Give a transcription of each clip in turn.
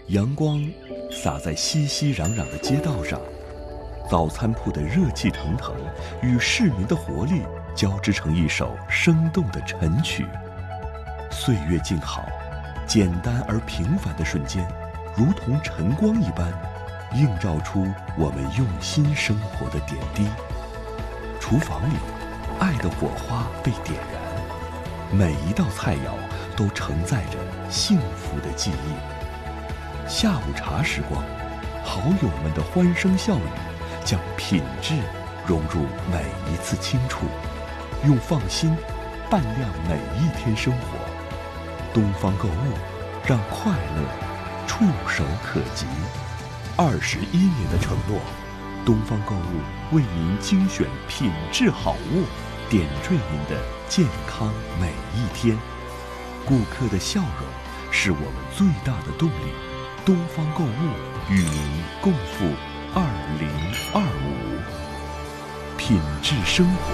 阳光洒在熙熙攘攘的街道上，早餐铺的热气腾腾与市民的活力交织成一首生动的晨曲。岁月静好，简单而平凡的瞬间，如同晨光一般，映照出我们用心生活的点滴。厨房里，爱的火花被点燃，每一道菜肴都承载着幸福的记忆。下午茶时光，好友们的欢声笑语，将品质融入每一次轻触，用放心伴亮每一天生活。东方购物，让快乐触手可及。21年的承诺，东方购物为您精选品质好物，点缀您的健康每一天。顾客的笑容是我们最大的动力。东方购物与您共赴2025，品质生活，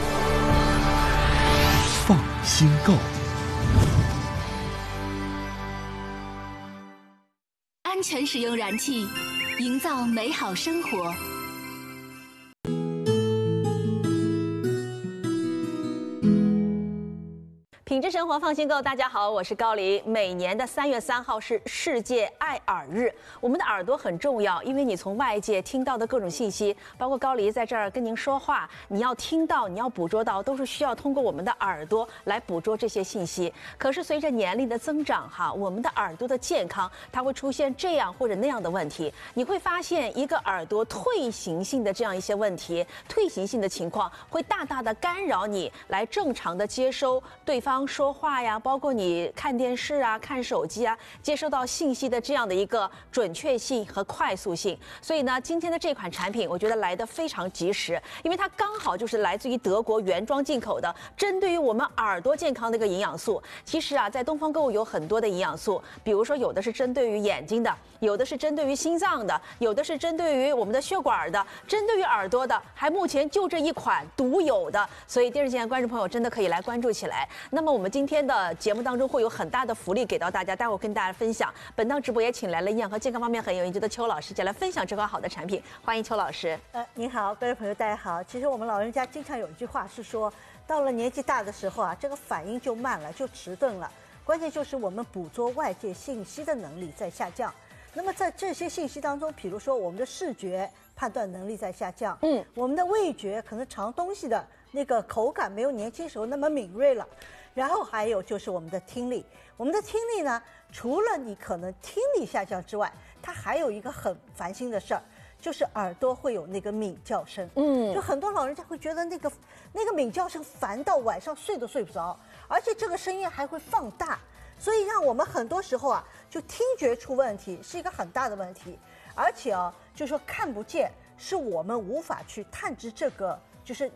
放心购。 安全使用燃气，营造美好生活。品质生活放心购，大家好，我是高黎。每年的3月3号是世界爱耳日，我们的耳朵很重要，因为你从外界听到的各种信息，包括高黎在这儿跟您说话，你要听到，你要捕捉到，都是需要通过我们的耳朵来捕捉这些信息。可是随着年龄的增长，我们的耳朵的健康，它会出现这样或者那样的问题。你会发现，一个耳朵退行性的这样一些问题，退行性的情况，会大大的干扰你来正常的接收对方说话呀，包括你看电视啊、看手机啊，接收到信息的这样的一个准确性和快速性。所以呢，今天的这款产品，我觉得来得非常及时，因为它刚好就是来自于德国原装进口的，针对于我们耳朵健康的一个营养素。其实啊，在东方购物有很多的营养素，比如说有的是针对于眼睛的，有的是针对于心脏的，有的是针对于我们的血管的，针对于耳朵的，还目前就这一款独有的。所以电视机前观众朋友真的可以来关注起来。那么我们今天的节目当中会有很大的福利给到大家，待会儿跟大家分享。本档直播也请来了营养和健康方面很有研究的邱老师，前来分享这款好的产品。欢迎邱老师。 您好，各位朋友，大家好。其实我们老人家经常有一句话是说，到了年纪大的时候啊，这个反应就慢了，就迟钝了。关键就是我们捕捉外界信息的能力在下降。那么在这些信息当中，比如说我们的视觉判断能力在下降，我们的味觉可能尝东西的那个口感没有年轻时候那么敏锐了。然后还有就是我们的听力，我们的听力呢，除了你可能听力下降之外，它还有一个很烦心的事儿，就是耳朵会有那个鸣叫声。就很多老人家会觉得那个鸣叫声烦到晚上睡都睡不着，而且这个声音还会放大，所以让我们很多时候啊，就听觉出问题是一个很大的问题，而且啊，就说看不见是我们无法去探知这个。就是